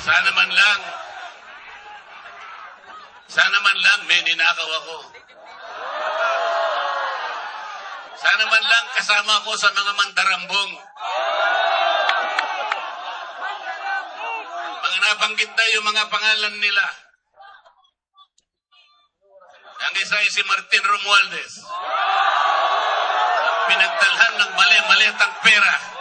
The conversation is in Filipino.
Sana man lang may ninakaw ako. Sana man lang kasama ko sa mga mandarambong. Mga nabanggit na yung mga pangalan nila. Ang isa ay si Martin Romualdez. Pinagdalhan ng mali-malitang pera